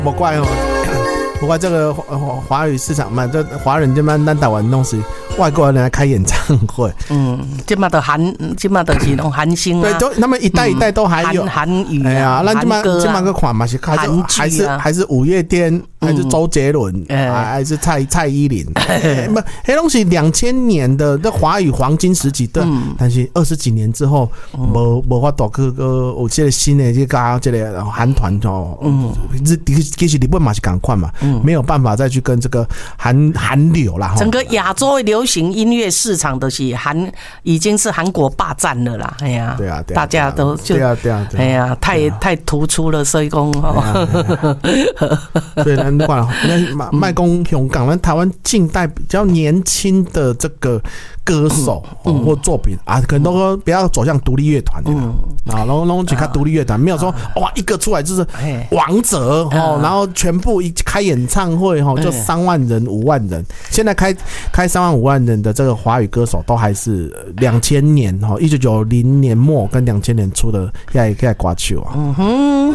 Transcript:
不怪哦。不过这个华语市场嘛，这华人这边咱台湾弄是外国人来开演唱会， 这嘛的这嘛的是那种韩星啊， 对，都他们一代一代都还有韩语哎呀，那这嘛个款嘛是还是五月天，还是周杰伦，还是蔡依林，不，那东西2000年的这华语黄金时期的，但是20几年之后，无法度去有这个新的这个韩团哦，其实日本嘛是同款嘛。没有办法再去跟这个韩流啦， 整个亚洲流行音乐市场的是已经是韩国霸占了啦，哎呀， 对啊， 大家都就对啊， 哎呀，太突出了，所以讲对，咱看卖讲香港，咱台湾近代比较年轻的这个歌手或作品啊，可能都不要走向独立乐团的啊，然后去看独立乐团，没有说哇一个出来就是王者哦，然后全部一开演唱会就3万人、5万人。现在开3万5万人的这个华语歌手，都还是2000年1990年末跟2000年初的那歌手啊。